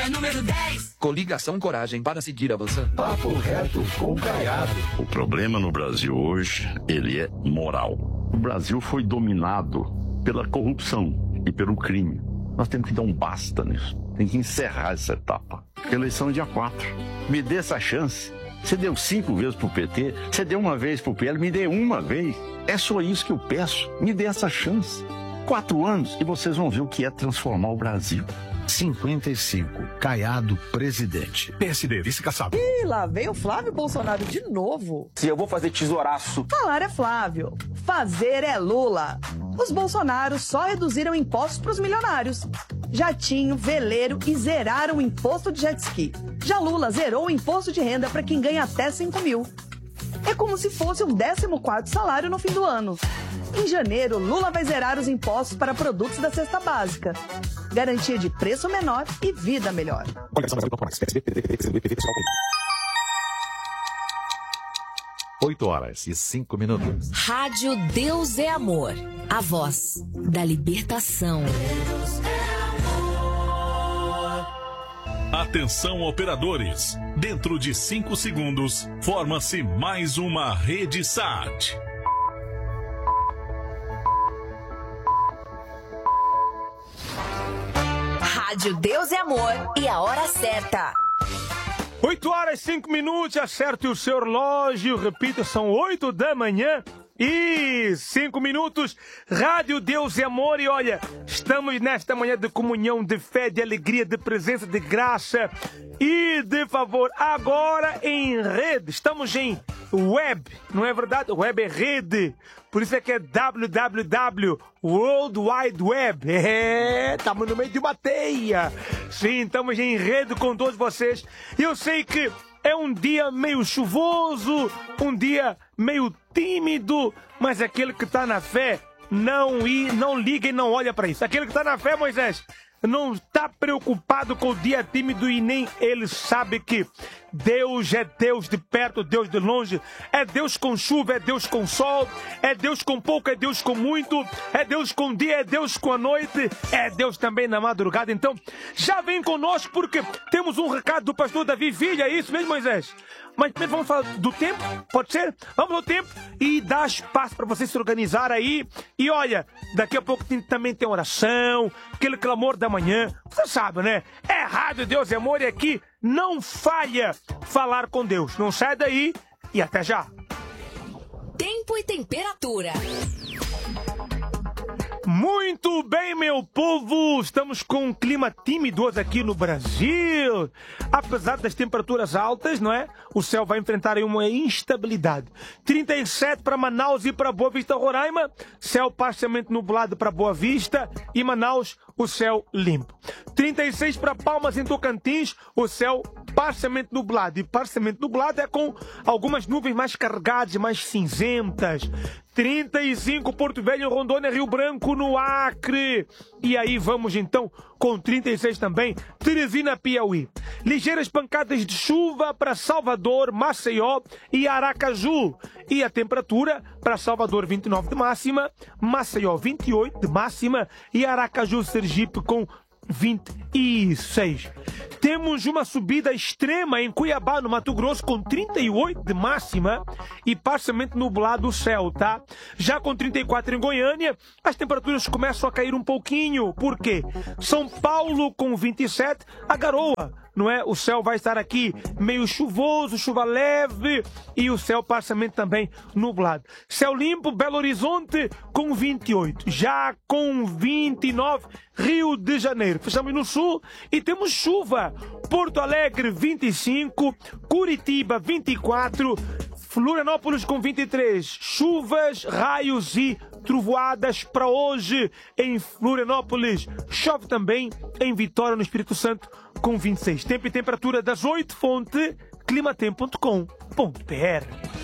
é número 10. Coligação Coragem para seguir avançando. Papo reto com Caiado. O problema no Brasil hoje, ele é moral. O Brasil foi dominado pela corrupção e pelo crime. Nós temos que dar um basta nisso. Tem que encerrar essa etapa. Eleição é dia 4. Me dê essa chance. Você deu 5 vezes pro PT, você deu uma vez pro PL, me dê uma vez. É só isso que eu peço. Me dê essa chance. 4 anos e vocês vão ver o que é transformar o Brasil. 55. Caiado, presidente. PSD, vice-caçado. Ih, lá vem o Flávio Bolsonaro de novo. Se eu vou fazer tesouraço. Falar é Flávio, fazer é Lula. Os Bolsonaros só reduziram impostos para os milionários. Jatinho, veleiro e zeraram o imposto de jet ski. Já Lula zerou o imposto de renda para quem ganha até 5 mil. É como se fosse um 14º salário no fim do ano. Em janeiro, Lula vai zerar os impostos para produtos da cesta básica. Garantia de preço menor e vida melhor. 8h05. Rádio Deus é Amor. A voz da libertação. Atenção, operadores. Dentro de 5 segundos, forma-se mais uma rede SAT. Rádio Deus é Amor e a hora certa. 8h05, acerte o seu relógio, repita, são 8 da manhã e 5 minutos. Rádio Deus é Amor e olha, estamos nesta manhã de comunhão, de fé, de alegria, de presença, de graça e de favor. Agora em rede, estamos em web, não é verdade? Web é rede, por isso é que é www, World Wide Web. Estamos no meio de uma teia. Sim, estamos em rede com todos vocês. E eu sei que é um dia meio chuvoso, um dia meio tímido, mas aquele que está na fé não liga e não olha para isso. Aquele que está na fé, Moisés, não está preocupado com o dia tímido e nem ele sabe que Deus é Deus de perto, Deus de longe, é Deus com chuva, é Deus com sol, é Deus com pouco, é Deus com muito, é Deus com dia, é Deus com a noite, é Deus também na madrugada. Então, já vem conosco porque temos um recado do pastor Davi Filha, é isso mesmo, Moisés? Mas primeiro vamos falar do tempo, pode ser? Vamos ao tempo e dar espaço para você se organizar aí. E olha, daqui a pouco também tem oração, aquele clamor da manhã. Você sabe, né? É Rádio Deus é Amor e aqui não falha falar com Deus. Não sai daí e até já. Tempo e temperatura. Muito bem, meu povo, estamos com um clima tímido aqui no Brasil. Apesar das temperaturas altas, não é? O céu vai enfrentar aí uma instabilidade. 37 para Manaus e para Boa Vista, Roraima. Céu parcialmente nublado para Boa Vista e Manaus, o céu limpo. 36 para Palmas, em Tocantins, o céu parcialmente nublado. E parcialmente nublado é com algumas nuvens mais carregadas, mais cinzentas. 35 Porto Velho, Rondônia, Rio Branco, no Acre. E aí vamos então com 36 também, Teresina, Piauí. Ligeiras pancadas de chuva para Salvador, Maceió e Aracaju. E a temperatura para Salvador 29 de máxima, Maceió 28 de máxima e Aracaju, Sergipe com 26. Temos uma subida extrema em Cuiabá, no Mato Grosso, com 38 de máxima e parcialmente nublado o céu, tá? Já com 34 em Goiânia, as temperaturas começam a cair um pouquinho. Por quê? São Paulo com 27, a garoa, não é? O céu vai estar aqui meio chuvoso, chuva leve e o céu parcialmente também nublado. Céu limpo, Belo Horizonte com 28. Já com 29, Rio de Janeiro. Fechamos no sul e temos chuva. Porto Alegre 25, Curitiba 24, Florianópolis com 23. Chuvas, raios e trovoadas para hoje em Florianópolis. Chove também em Vitória, no Espírito Santo, com 26. Tempo e temperatura das 8, fonte climatempo.com.br.